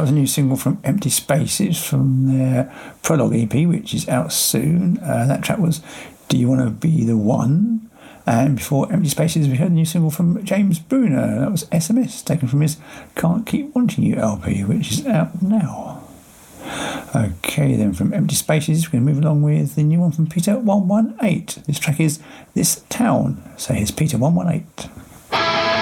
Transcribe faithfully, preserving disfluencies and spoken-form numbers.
was a new single from Empty Spaces from their Prologue E P, which is out soon. Uh, that track was Do You Want to Be the One? And before Empty Spaces, we heard a new single from James Bruner. That was S M S, taken from his Can't Keep Wanting You L P, which is out now. Okay, then from Empty Spaces, we're going to move along with the new one from Peter one one eight. This track is This Town. So here's Peter one one eight.